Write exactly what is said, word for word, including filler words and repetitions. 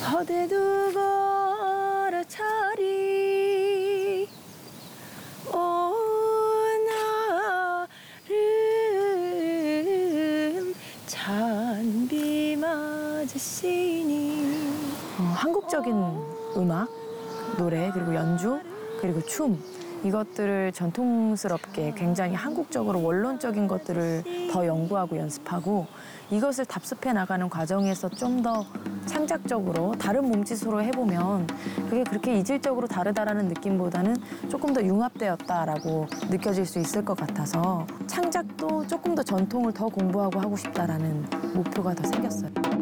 거대 두고 차리 오나름 잔비맞으 시니. 어, 한국적인 음악, 노래, 그리고 연주, 그리고 춤, 이것들을 전통스럽게 굉장히 한국적으로 원론적인 것들을 더 연구하고 연습하고 이것을 답습해 나가는 과정에서 좀 더 창작적으로 다른 몸짓으로 해보면 그게 그렇게 이질적으로 다르다라는 느낌보다는 조금 더 융합되었다라고 느껴질 수 있을 것 같아서 창작도 조금 더 전통을 더 공부하고 하고 싶다라는 목표가 더 생겼어요.